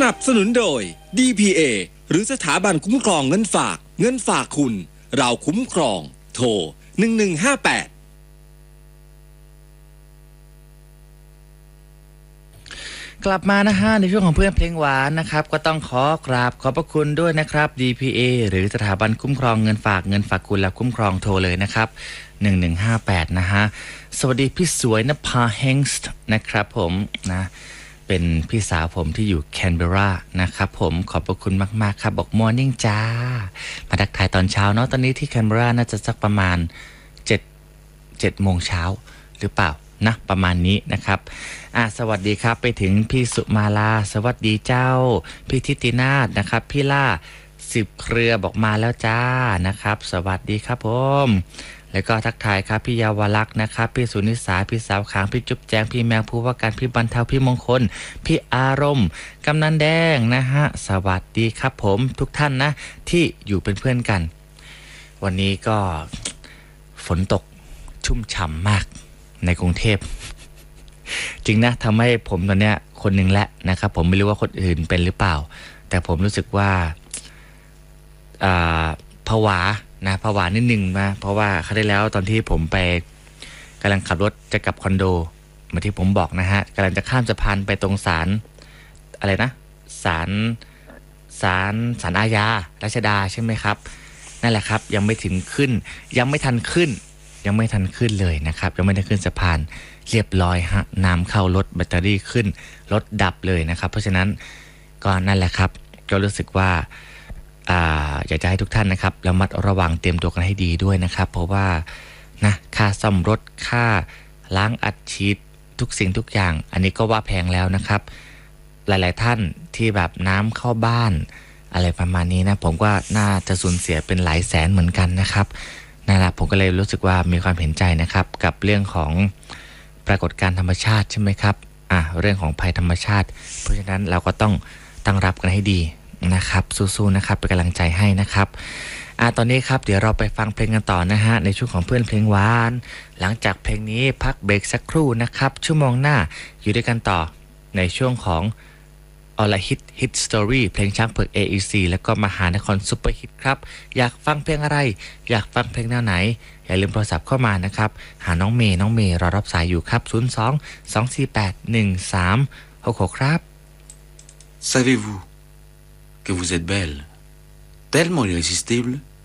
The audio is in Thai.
นับสนุนโดย DPA หรือสถาบันคุ้มครองเงินฝากคุณเราคุ้มครองโทร1158 กลับมานะฮะในช่วงของเพื่อนเพลงหวานนะครับก็ต้องขอกราบขอบพระคุณด้วยนะครับ DPA หรือสถาบันคุ้มครองเงินฝากคุณและคุ้มครองโทรเลยนะครับ1158นะฮะสวัสดีพี่สวยนภาเฮงส์นะครับผมนะเป็นพี่สาวผมที่อยู่แคนเบรานะครับผมขอบพระคุณมากๆครับบอกมอร์นิ่งจ้ามาทักทายตอนเช้าเนาะตอนนี้ที่แคนเบราน่าจะสักประมาณ7โมงเช้าหรือเปล่านะประมาณนี้นะครับสวัสดีครับไปถึงพี่สุมาลาสวัสดีเจ้าพี่ทิตินาถนะครับพี่ล่า10เครือบอกมาแล้วจ้านะครับสวัสดีครับผมแล้วก็ทักทายครับพี่ยาวลักษณ์นะครับพี่สุนิสาพี่สาวขางพี่จุ๊บแจงพี่แมวผู้ว่าการพี่บรรเทาพี่มงคลพี่อารมณ์กำนันแดงนะฮะสวัสดีครับผมทุกท่านนะที่อยู่เป็นเพื่อนกันวันนี้ก็ฝนตกชุ่มฉ่ำมากในกรุงเทพจริงนะทำให้ผมตอนเนี้ยคนหนึ่งแหละนะครับผมไม่รู้ว่าคนอื่นเป็นหรือเปล่าแต่ผมรู้สึกว่าผวานิดนึงนะเพราะว่าครั้งที่แล้วตอนที่ผมไปกำลังขับรถจะกลับคอนโดเหมือนที่ผมบอกนะฮะกำลังจะข้ามสะพานไปตรงศาลอะไรนะศาลอาญารัชดาใช่ไหมครับนั่นแหละครับยังไม่ทันขึ้นเลยนะครับยังไม่ได้ขึ้นสะพานเรียบร้อยฮะน้ำเข้ารถแบตเตอรี่ขึ้นรถดับเลยนะครับเพราะฉะนั้นก็นั่นแหละครับก็รู้สึกว่าอยากจะให้ทุกท่านนะครับระมัดระวังเตรียมตัวกันให้ดีด้วยนะครับเพราะว่านะค่าซ่อมรถค่าล้างอัดฉีดทุกสิ่งทุกอย่างอันนี้ก็ว่าแพงแล้วนะครับหลายๆท่านที่แบบน้ำเข้าบ้านอะไรประมาณนี้นะผมก็น่าจะสูญเสียเป็นหลายแสนเหมือนกันนะครับนั่นแหละผมก็เลยรู้สึกว่ามีความเห็นใจนะครับกับเรื่องของปรากฏการณ์ธรรมชาติใช่ไหมครับเรื่องของภัยธรรมชาติเพราะฉะนั้นเราก็ต้องตั้งรับกันให้ดีนะครับสู้ๆนะครับเป็นกำลังใจให้นะครับตอนนี้ครับเดี๋ยวเราไปฟังเพลงกันต่อนะฮะในช่วงของเพื่อนเพลงหวานหลังจากเพลงนี้พักเบรกสักครู่นะครับชั่วโมงหน้าอยู่ด้วยกันต่อในช่วงของออลฮิตสตอรี่เพลงช้างเผือก AEC แล้วก็มหานครซุปเปอร์ฮิตครับอยากฟังเพลงอะไรอยากฟังเพลงแนวไหนอย่าลืมโทรศัพท์เข้ามานะครับหาน้องเมย์รอรับสายอยู่ครับ02-248-1366ครับ Savez-vous que vous êtes belle, tellement irrésistible